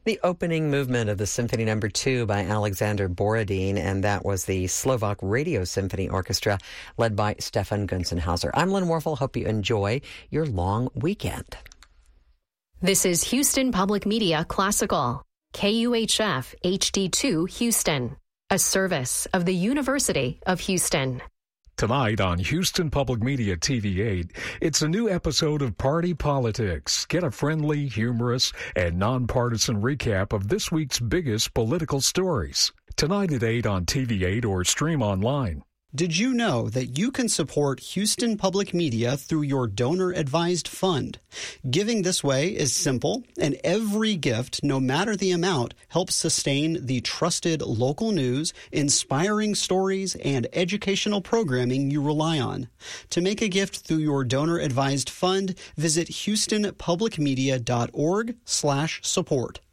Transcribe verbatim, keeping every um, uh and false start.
The opening movement of the Symphony Number Two by Alexander Borodin, and that was the Slovak Radio Symphony Orchestra led by Stefan Gunzenhauser. I'm Lynn Warfel. Hope you enjoy your long weekend. This is Houston Public Media Classical, K U H F H D two Houston, a service of the University of Houston. Tonight on Houston Public Media T V eight, it's a new episode of Party Politics. Get a friendly, humorous, and nonpartisan recap of this week's biggest political stories. Tonight at eight on T V eight or stream online. Did you know that you can support Houston Public Media through your donor-advised fund? Giving this way is simple, and every gift, no matter the amount, helps sustain the trusted local news, inspiring stories, and educational programming you rely on. To make a gift through your donor-advised fund, visit houston public media dot org slash support.